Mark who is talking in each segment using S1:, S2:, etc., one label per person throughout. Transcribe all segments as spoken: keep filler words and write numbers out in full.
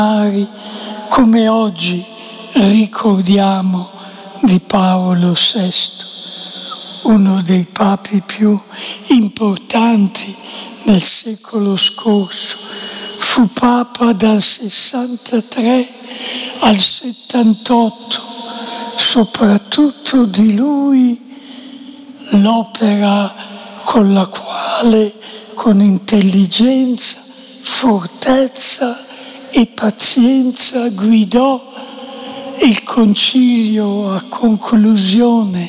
S1: come oggi ricordiamo di Paolo sesto, uno dei papi più importanti nel secolo scorso. Fu papa dal sessantatré al settantotto, soprattutto di lui l'opera con la quale, con intelligenza, fortezza e pazienza, guidò il concilio a conclusione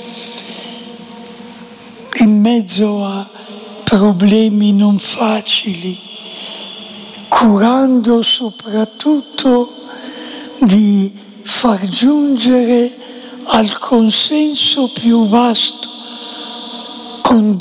S1: in mezzo a problemi non facili, curando soprattutto di far giungere al consenso più vasto, con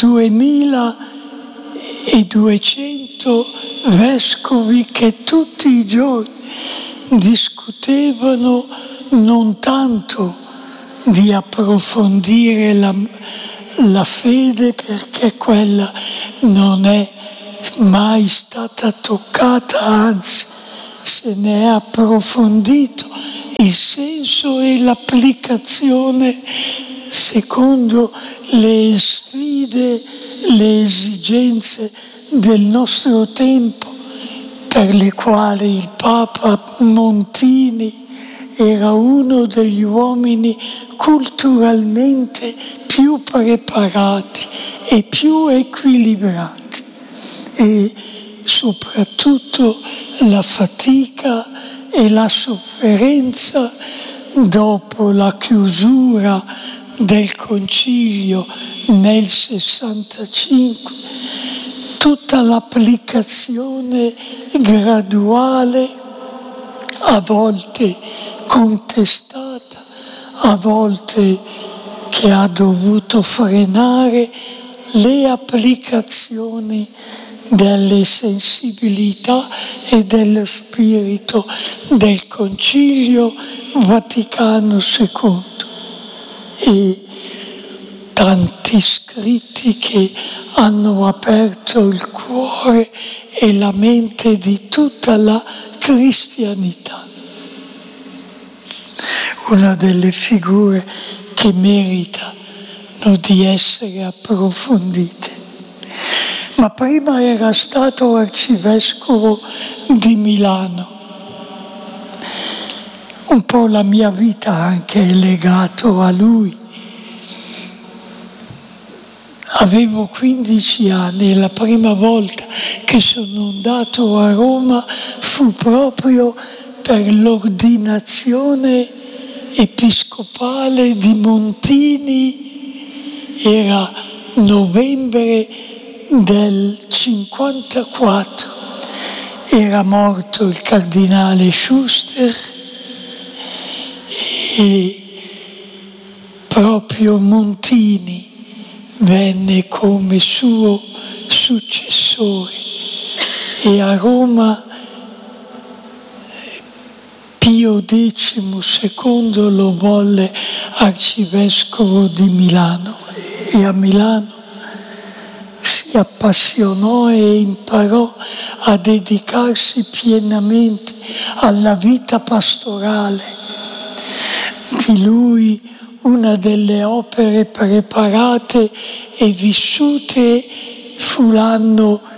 S1: duemiladuecento vescovi che tutti i giorni discutevano non tanto di approfondire la, la fede, perché quella non è mai stata toccata, anzi se ne è approfondito il senso e l'applicazione secondo le sfide, le esigenze del nostro tempo, per le quali il Papa Montini era uno degli uomini culturalmente più preparati e più equilibrati, e soprattutto la fatica e la sofferenza dopo la chiusura del concilio nel sessantacinque, tutta l'applicazione graduale, a volte contestata, a volte che ha dovuto frenare le applicazioni delle sensibilità e dello spirito del Concilio Vaticano secondo, e tanti scritti che hanno aperto il cuore e la mente di tutta la cristianità. Una delle figure che meritano di essere approfondite. Ma prima era stato arcivescovo di Milano. Un po' la mia vita anche è legato a lui. Avevo quindici anni e la prima volta che sono andato a Roma fu proprio per l'ordinazione episcopale di Montini. Era novembre del cinquantaquattro, era morto il cardinale Schuster e proprio Montini venne come suo successore, e a Roma Pio decimo secondo lo volle arcivescovo di Milano, e a Milano si appassionò e imparò a dedicarsi pienamente alla vita pastorale. Di lui una delle opere preparate e vissute fu l'anno